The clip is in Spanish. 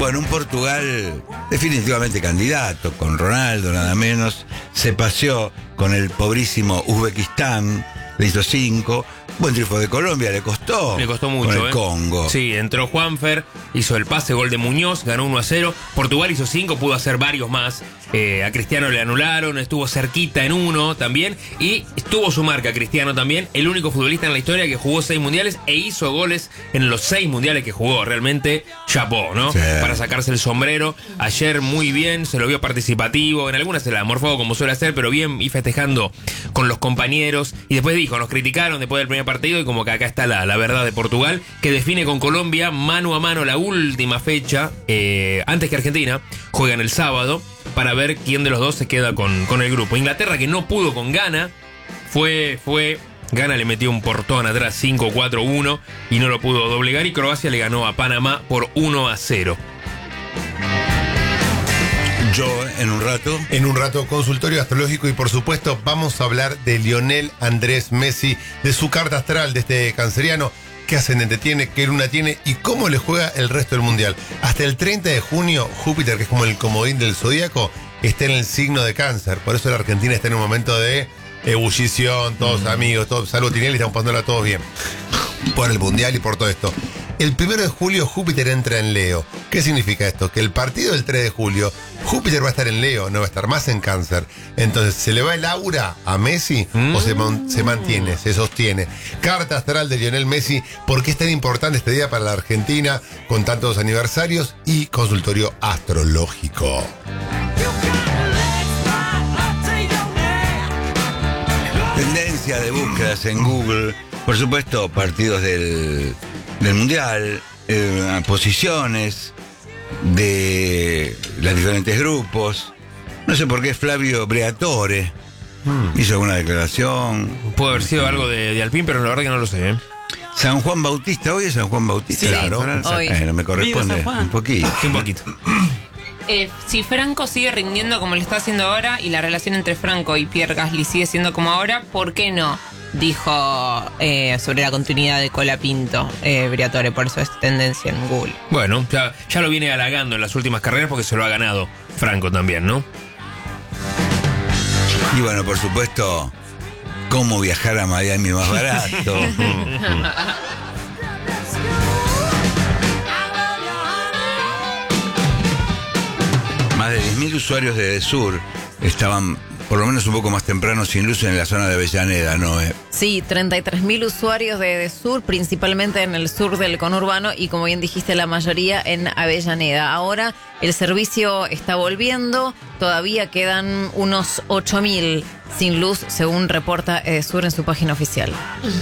Bueno, un Portugal definitivamente candidato, con Ronaldo nada menos, se paseó con el pobrísimo Uzbekistán, le hizo 5. Buen triunfo de Colombia, le costó mucho, con el Congo. Sí, entró Juanfer, hizo el pase, gol de Muñoz, ganó 1-0. Portugal hizo 5, pudo hacer varios más. A Cristiano le anularon, estuvo cerquita en 1 también. Y tuvo su marca Cristiano también, el único futbolista en la historia que jugó 6 mundiales e hizo goles en los 6 mundiales que jugó. Realmente chapó, ¿no? Sí. Para sacarse el sombrero. Ayer muy bien, se lo vio participativo. En algunas se la morfó como suele hacer, pero bien y festejando con los compañeros. Y después dijo, nos criticaron después del primer partido y como que acá está la verdad de Portugal, que define con Colombia mano a mano la última fecha, antes que Argentina. Juegan el sábado para ver quién de los dos se queda con el grupo. Inglaterra, que no pudo con Ghana, Ghana le metió un portón atrás, 5-4-1, y no lo pudo doblegar, y Croacia le ganó a Panamá por 1-0. Yo, en un rato, consultorio astrológico, y por supuesto vamos a hablar de Lionel Andrés Messi, de su carta astral, de este canceriano, qué ascendente tiene, qué luna tiene y cómo le juega el resto del mundial. Hasta el 30 de junio, Júpiter, que es como el comodín del zodíaco, está en el signo de Cáncer. Por eso la Argentina está en un momento de ebullición, todos amigos, todos, salvo Tinelli, estamos pasándola todos bien. Por el mundial y por todo esto. El 1 de julio Júpiter entra en Leo. ¿Qué significa esto? Que el partido del 3 de julio, Júpiter va a estar en Leo, no va a estar más en Cáncer. Entonces, ¿se le va el aura a Messi o se mantiene, se sostiene? Carta astral de Lionel Messi, ¿por qué es tan importante este día para la Argentina con tantos aniversarios? Y consultorio astrológico. Tendencia de búsquedas en Google, por supuesto, partidos del Mundial, posiciones de los diferentes grupos. No sé por qué Flavio Briatore hizo alguna declaración. Puede haber sido algo de Alpín, pero la verdad que no lo sé. San Juan Bautista, hoy es San Juan Bautista. Sí, claro. hoy. No me corresponde un poquito. Sí, un poquito. Si Franco sigue rindiendo como le está haciendo ahora y la relación entre Franco y Pierre Gasly sigue siendo como ahora, ¿por qué no? Dijo sobre la continuidad de Colapinto, Briatore, por eso es tendencia en Google. Bueno, ya lo viene halagando en las últimas carreras porque se lo ha ganado Franco también, ¿no? Y bueno, por supuesto, cómo viajar a Miami más barato. Más de 10.000 usuarios de Edesur estaban por lo menos un poco más temprano sin luz en la zona de Avellaneda, ¿no? Sí, 33.000 usuarios de Edesur, principalmente en el sur del conurbano y, como bien dijiste, la mayoría en Avellaneda. Ahora el servicio está volviendo, todavía quedan unos 8.000 sin luz, según reporta Edesur en su página oficial.